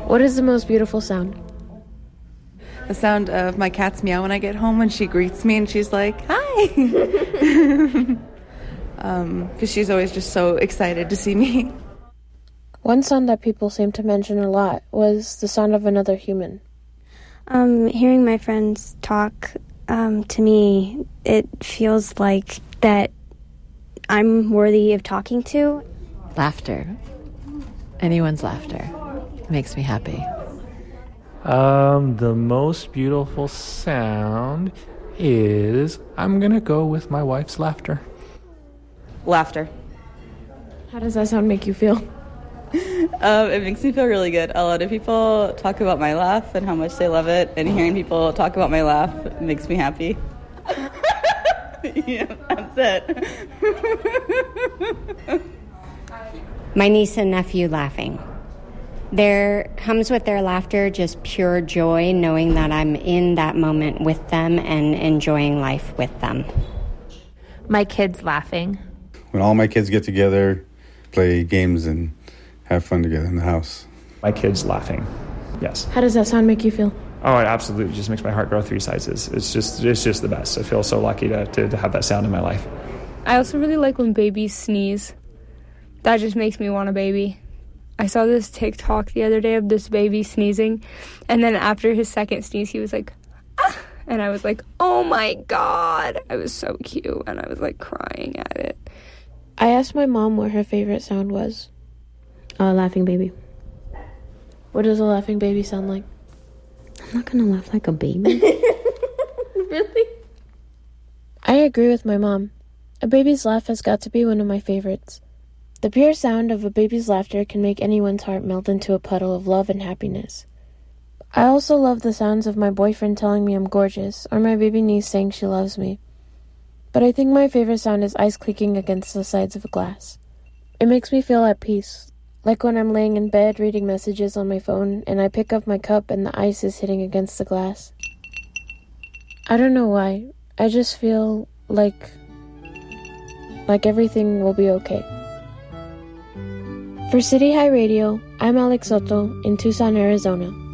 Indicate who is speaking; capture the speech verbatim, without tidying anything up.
Speaker 1: What is the most beautiful sound?
Speaker 2: The sound of my cat's meow when I get home when she greets me and she's like, hi! um, because she's always just so excited to see me.
Speaker 1: One sound that people seem to mention a lot was the sound of another human.
Speaker 3: Um, hearing my friends talk, um, to me, it feels like that I'm worthy of talking to.
Speaker 4: Laughter. Anyone's laughter makes me happy.
Speaker 5: Um, the most beautiful sound is, I'm gonna go with my wife's laughter.
Speaker 2: Laughter.
Speaker 1: How does that sound make you feel?
Speaker 2: Um, it makes me feel really good. A lot of people talk about my laugh and how much they love it, and hearing people talk about my laugh makes me happy. Yeah, that's it.
Speaker 6: My niece and nephew laughing. There comes with their laughter just pure joy, knowing that I'm in that moment with them and enjoying life with them.
Speaker 7: My kids laughing.
Speaker 8: When all my kids get together, play games and have fun together in the house.
Speaker 9: My kids laughing, yes.
Speaker 1: How does that sound make you feel?
Speaker 9: Oh, it absolutely just makes my heart grow three sizes. It's just it's just the best. I feel so lucky to, to, to have that sound in my life.
Speaker 10: I also really like when babies sneeze. That just makes me want a baby. I saw this TikTok the other day of this baby sneezing, and then after his second sneeze, he was like, ah! And I was like, oh my God. I was so cute, and I was like crying at it.
Speaker 1: I asked my mom what her favorite sound was. A laughing baby. What does a laughing baby sound like?
Speaker 4: I'm not gonna laugh like a baby.
Speaker 1: Really? I agree with my mom. A baby's laugh has got to be one of my favorites. The pure sound of a baby's laughter can make anyone's heart melt into a puddle of love and happiness. I also love the sounds of my boyfriend telling me I'm gorgeous, or my baby niece saying she loves me. But I think my favorite sound is ice clicking against the sides of a glass. It makes me feel at peace, like when I'm laying in bed reading messages on my phone and I pick up my cup and the ice is hitting against the glass. I don't know why, I just feel like, like everything will be okay. For City High Radio, I'm Alex Soto in Tucson, Arizona.